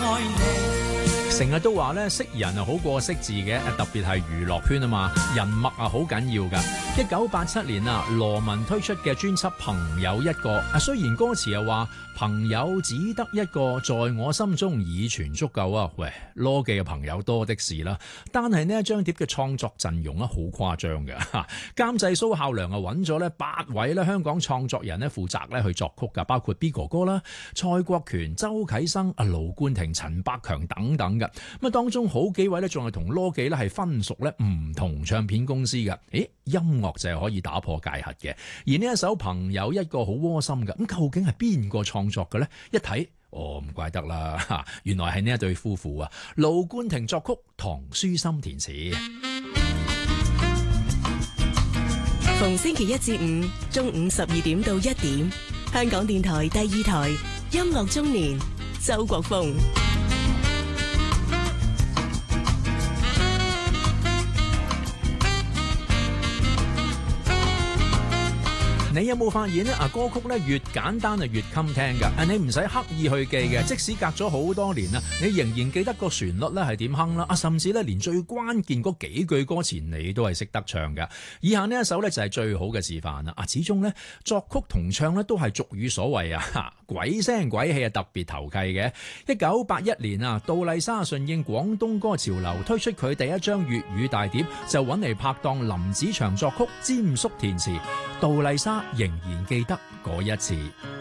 愛你。 成日都話咧，識人啊好過識字嘅，特別係娛樂圈啊嘛，人脈啊好緊要噶。1987年啊，羅文推出嘅專輯《朋友一個》，雖然歌詞又話朋友只得一個，在我心中已全足夠啊。喂，羅記嘅朋友多的是啦，但係呢一張碟嘅創作陣容啊好誇張嘅。監製蘇孝良啊揾咗咧8位咧香港創作人咧負責咧去作曲噶，包括 B 哥哥啦、蔡國權、周啟生、盧冠廷、陳百強等等嘅。咁啊，當中好幾位咧，仲係同羅記咧係分屬咧唔同唱片公司嘅。音樂就係可以打破界限嘅。而呢一首朋友一個好窩心嘅，咁究竟係邊個創作嘅呢？一睇，唔怪得啦，原來係呢一對夫婦啊，盧冠廷作曲，唐書琛填詞。 逢星期一至五中午12點到1點，香港電台第2台音樂中年，周國峰。 你有冇發現咧？歌曲咧越簡單啊越襟聽噶，你唔使刻意去記嘅，即使隔咗好多年啦，你仍然記得個旋律咧係點哼啦，甚至咧連最關鍵嗰幾句歌詞你都係識得唱噶。以下呢一首咧就係最好嘅示範啦。始終咧作曲同唱咧都係俗語所謂啊，鬼聲鬼氣啊特別投契嘅。1981年啊，杜麗莎順應廣東歌潮流推出佢第一張粵語大碟，就揾嚟拍檔林子祥作曲，詹叔填詞，杜麗莎仍然記得嗰一次。